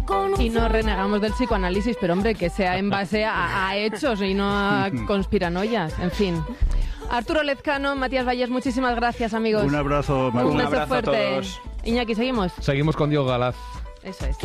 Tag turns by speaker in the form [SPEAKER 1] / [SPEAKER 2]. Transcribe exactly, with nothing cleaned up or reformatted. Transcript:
[SPEAKER 1] Y no renegamos del psicoanálisis, pero hombre, que sea en base a, a hechos y no a conspiranoias, en fin. Arturo Lezcano, Matías Vallés, muchísimas gracias, amigos.
[SPEAKER 2] Un abrazo, María.
[SPEAKER 1] Un beso
[SPEAKER 3] abrazo
[SPEAKER 1] fuerte.
[SPEAKER 3] a todos.
[SPEAKER 1] Iñaki, ¿seguimos?
[SPEAKER 4] Seguimos con Diego Galaz.
[SPEAKER 1] Eso es.